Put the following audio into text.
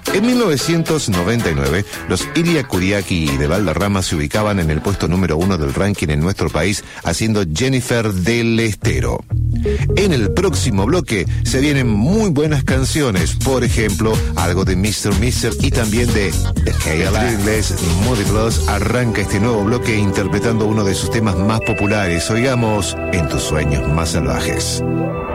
En 1999, los Ilia Kuriaki de Valderrama se ubicaban en el puesto número 1 del ranking en nuestro país, haciendo Jennifer del Estero. En el próximo bloque se vienen muy buenas canciones, por ejemplo, algo de Mr. Mister y también de KLA. Inglés, Moody Blues arranca este nuevo bloque interpretando uno de sus temas más populares. Oigamos En tus sueños más salvajes.